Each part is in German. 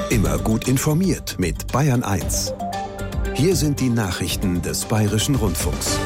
Immer gut informiert mit Bayern 1. Hier sind die Nachrichten des Bayerischen Rundfunks.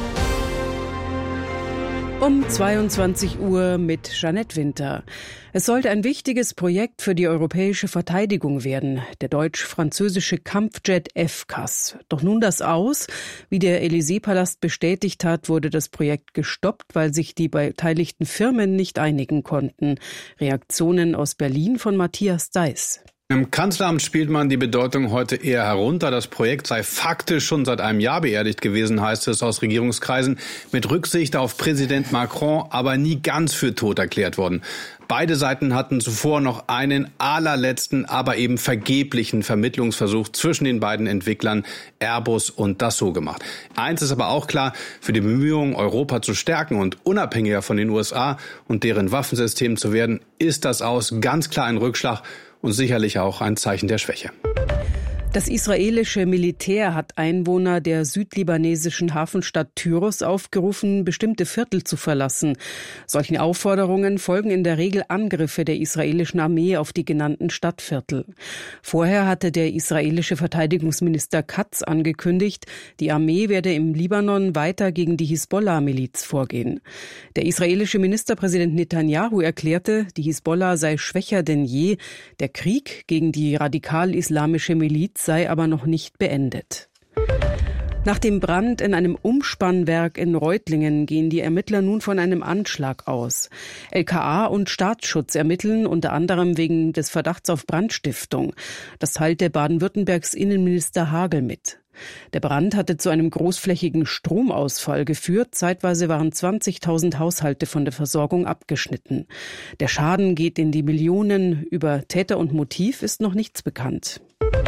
Um 22 Uhr mit Jeanette Winter. Es sollte ein wichtiges Projekt für die europäische Verteidigung werden, der deutsch-französische Kampfjet FCAS. Doch nun das Aus. Wie der Élysée-Palast bestätigt hat, wurde das Projekt gestoppt, weil sich die beteiligten Firmen nicht einigen konnten. Reaktionen aus Berlin von Matthias Deiß. Im Kanzleramt spielt man die Bedeutung heute eher herunter. Das Projekt sei faktisch schon seit einem Jahr beerdigt gewesen, heißt es aus Regierungskreisen, mit Rücksicht auf Präsident Macron, aber nie ganz für tot erklärt worden. Beide Seiten hatten zuvor noch einen allerletzten, aber eben vergeblichen Vermittlungsversuch zwischen den beiden Entwicklern Airbus und Dassault gemacht. Eins ist aber auch klar, für die Bemühungen, Europa zu stärken und unabhängiger von den USA und deren Waffensystemen zu werden, ist das Aus ganz klar ein Rückschlag und sicherlich auch ein Zeichen der Schwäche. Das israelische Militär hat Einwohner der südlibanesischen Hafenstadt Tyros aufgerufen, bestimmte Viertel zu verlassen. Solchen Aufforderungen folgen in der Regel Angriffe der israelischen Armee auf die genannten Stadtviertel. Vorher hatte der israelische Verteidigungsminister Katz angekündigt, die Armee werde im Libanon weiter gegen die Hisbollah-Miliz vorgehen. Der israelische Ministerpräsident Netanyahu erklärte, die Hisbollah sei schwächer denn je. Der Krieg gegen die radikal-islamische Miliz sei aber noch nicht beendet. Nach dem Brand in einem Umspannwerk in Reutlingen gehen die Ermittler nun von einem Anschlag aus. LKA und Staatsschutz ermitteln unter anderem wegen des Verdachts auf Brandstiftung. Das teilte Baden-Württembergs Innenminister Hagel mit. Der Brand hatte zu einem großflächigen Stromausfall geführt. Zeitweise waren 20.000 Haushalte von der Versorgung abgeschnitten. Der Schaden geht in die Millionen. Über Täter und Motiv ist noch nichts bekannt.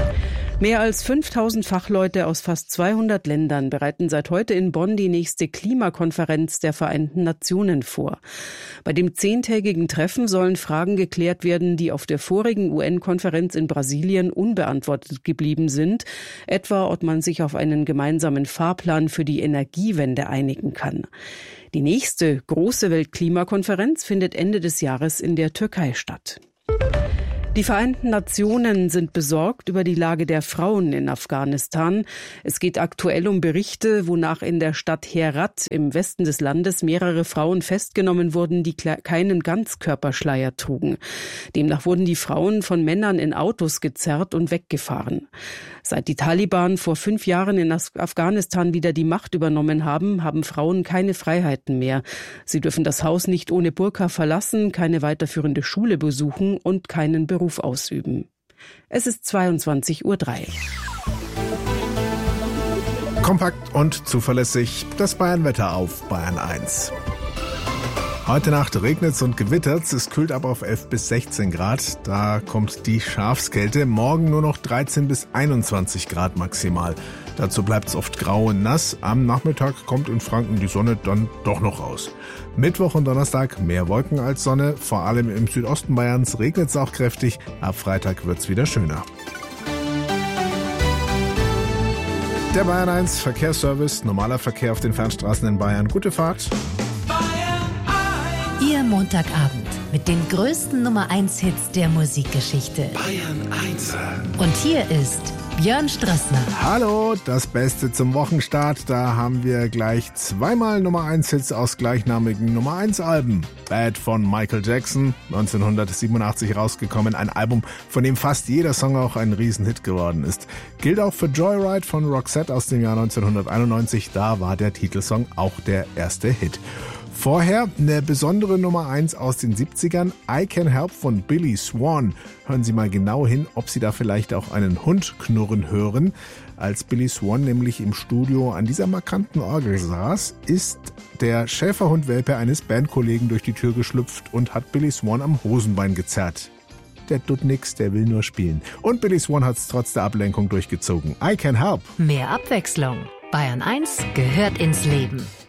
Mehr als 5.000 Fachleute aus fast 200 Ländern bereiten seit heute in Bonn die nächste Klimakonferenz der Vereinten Nationen vor. Bei dem 10-tägigen Treffen sollen Fragen geklärt werden, die auf der vorigen UN-Konferenz in Brasilien unbeantwortet geblieben sind, etwa ob man sich auf einen gemeinsamen Fahrplan für die Energiewende einigen kann. Die nächste große Weltklimakonferenz findet Ende des Jahres in der Türkei statt. Die Vereinten Nationen sind besorgt über die Lage der Frauen in Afghanistan. Es geht aktuell um Berichte, wonach in der Stadt Herat im Westen des Landes mehrere Frauen festgenommen wurden, die keinen Ganzkörperschleier trugen. Demnach wurden die Frauen von Männern in Autos gezerrt und weggefahren. Seit die Taliban vor 5 Jahren in Afghanistan wieder die Macht übernommen haben, haben Frauen keine Freiheiten mehr. Sie dürfen das Haus nicht ohne Burka verlassen, keine weiterführende Schule besuchen und keinen Beruf ausüben. Es ist 22:03 Uhr. Kompakt und zuverlässig das Bayern-Wetter auf Bayern 1. Heute Nacht regnet's und gewittert's. Es kühlt aber auf 11 bis 16 Grad. Da kommt die Schafskälte. Morgen nur noch 13 bis 21 Grad maximal. Dazu bleibt's oft grau und nass. Am Nachmittag kommt in Franken die Sonne dann doch noch raus. Mittwoch und Donnerstag mehr Wolken als Sonne. Vor allem im Südosten Bayerns regnet's auch kräftig. Ab Freitag wird's wieder schöner. Der Bayern 1 Verkehrsservice. Normaler Verkehr auf den Fernstraßen in Bayern. Gute Fahrt. Ihr Montagabend mit den größten Nummer 1 Hits der Musikgeschichte. Bayern 1. Und hier ist Björn Strassner. Hallo, das Beste zum Wochenstart. Da haben wir gleich zweimal Nummer 1 Hits aus gleichnamigen Nummer 1 Alben. Bad von Michael Jackson, 1987 rausgekommen. Ein Album, von dem fast jeder Song auch ein Riesenhit geworden ist. Gilt auch für Joyride von Roxette aus dem Jahr 1991. Da war der Titelsong auch der erste Hit. Vorher eine besondere Nummer 1 aus den 70ern, I Can Help von Billy Swan. Hören Sie mal genau hin, ob Sie da vielleicht auch einen Hund knurren hören. Als Billy Swan nämlich im Studio an dieser markanten Orgel saß, ist der Schäferhund-Welpe eines Bandkollegen durch die Tür geschlüpft und hat Billy Swan am Hosenbein gezerrt. Der tut nix, der will nur spielen. Und Billy Swan hat's trotz der Ablenkung durchgezogen. I Can Help. Mehr Abwechslung. Bayern 1 gehört ins Leben.